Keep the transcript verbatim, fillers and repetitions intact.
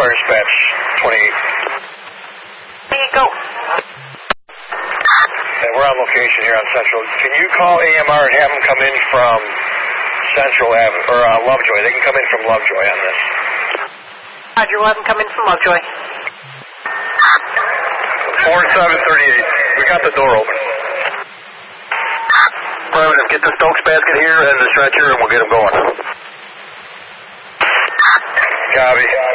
Fire Dispatch twenty-eight. There you go. And we're on location here on Central. Can you call A M R and have them come in from Central Avenue, or uh, Lovejoy? They can come in from Lovejoy on this. Roger, we'll have them come in from Lovejoy. four seven thirty-eight. We got the door open. Primitive, get the Stokes basket here and the stretcher, and we'll get them going. Copy.